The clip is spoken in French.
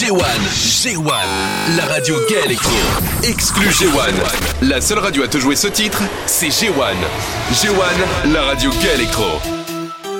G1, la radio gay électro. Exclu G1. La seule radio à te jouer ce titre, c'est G1. G1, la radio gay électro.